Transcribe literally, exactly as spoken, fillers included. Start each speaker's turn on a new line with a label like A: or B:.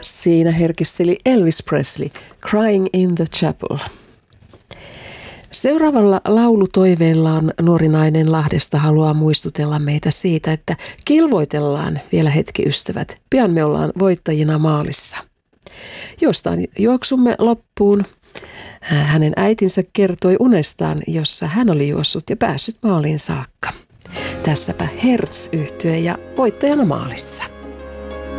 A: Siinä herkisteli Elvis Presley, Crying in the Chapel. Seuraavalla laulutoiveellaan nuori nainen Lahdesta haluaa muistutella meitä siitä, että kilvoitellaan vielä hetki ystävät. Pian me ollaan voittajina maalissa. Jostain juoksumme loppuun. Hänen äitinsä kertoi unestaan, jossa hän oli juossut ja päässyt maaliin saakka. Tässäpä Hertz-yhtye ja voittajana maalissa.